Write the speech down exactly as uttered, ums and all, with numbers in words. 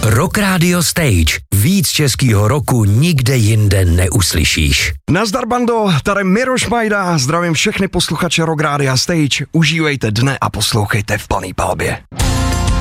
Rock Radio Stage. Víc českýho roku nikde jinde neuslyšíš. Nazdar bando, tady Miroš Majda, zdravím všechny posluchače Rock Radio Stage. Užívejte dne a poslouchejte v plný palbě.